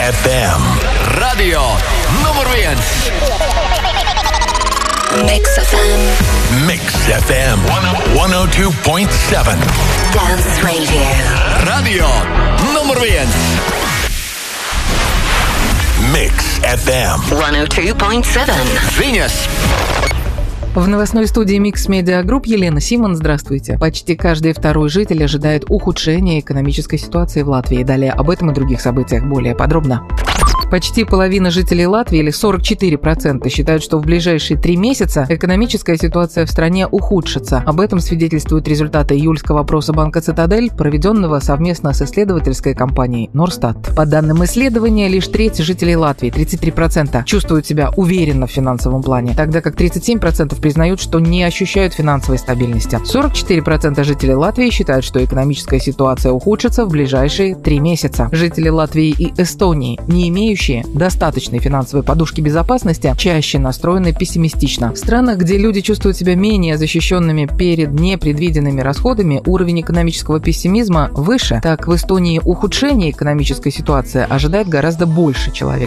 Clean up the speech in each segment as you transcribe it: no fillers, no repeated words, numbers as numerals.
FM. Radio numur 1. Mix FM. Mix FM 102.7. Dance Radio. Radio numur 1. Mix FM 102.7. Viņas. В новостной студии Mix Media Group Елена Симон. Здравствуйте. Почти каждый второй житель ожидает ухудшения экономической ситуации в Латвии. Далее об этом и других событиях более подробно. Почти половина жителей Латвии, или 44%, считают, что в ближайшие 3 месяца экономическая ситуация в стране ухудшится. Об этом свидетельствуют результаты июльского опроса банка «Цитадель», проведенного совместно с исследовательской компанией «Норстат». По данным исследования, лишь треть жителей Латвии, 33%, чувствуют себя уверенно в финансовом плане, тогда как 37% признают, что не ощущают финансовой стабильности. 44% жителей Латвии считают, что экономическая ситуация ухудшится в ближайшие 3 месяца. Жители Латвии и Эстонии, не имеющие достаточной финансовой подушки безопасности, чаще настроены пессимистично. В странах, где люди чувствуют себя менее защищенными перед непредвиденными расходами, уровень экономического пессимизма выше. Так, в Эстонии ухудшение экономической ситуации ожидает гораздо больше человек,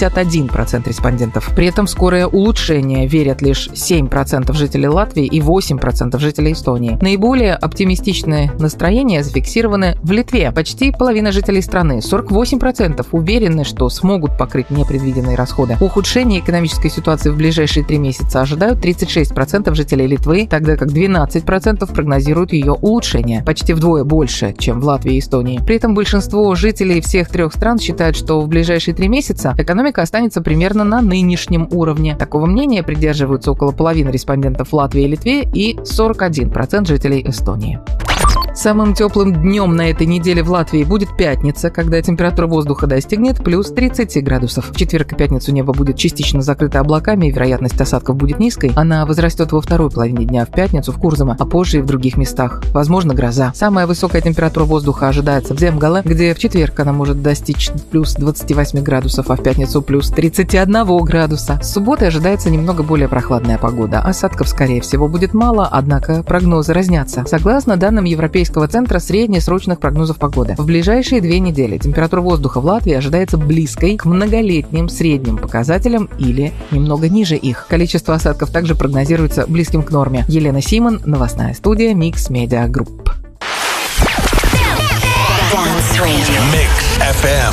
51% респондентов. При этом в скорое улучшение верят лишь 7% жителей Латвии и 8% жителей Эстонии. Наиболее оптимистичные настроения зафиксированы в Литве. Почти половина жителей страны, 48%, уверены, что смогут покрыть непредвиденные расходы. Ухудшение экономической ситуации в ближайшие 3 месяца ожидают 36% жителей Литвы, тогда как 12% прогнозируют ее улучшение, почти вдвое больше, чем в Латвии и Эстонии. При этом большинство жителей всех 3 стран считают, что в ближайшие 3 месяца экономика останется примерно на нынешнем уровне. Такого мнения придерживаются около половины респондентов в Латвии и Литве и 41% жителей Эстонии. Самым теплым днем на этой неделе в Латвии будет пятница, когда температура воздуха достигнет плюс 30 градусов. В четверг и пятницу небо будет частично закрыто облаками, и вероятность осадков будет низкой. Она возрастет во второй половине дня в пятницу в Курзаме, а позже и в других местах. Возможно, гроза. Самая высокая температура воздуха ожидается в Земгале, где в четверг она может достичь плюс 28 градусов, а в пятницу плюс 31 градуса. С субботы ожидается немного более прохладная погода. Осадков, скорее всего, будет мало, однако прогнозы разнятся. Согласно данным Европейского центра среднесрочных прогнозов погоды, в ближайшие 2 недели температура воздуха в Латвии ожидается близкой к многолетним средним показателям или немного ниже их. Количество осадков также прогнозируется близким к норме. Елена Симон, новостная студия Mix Media Group. Mix FM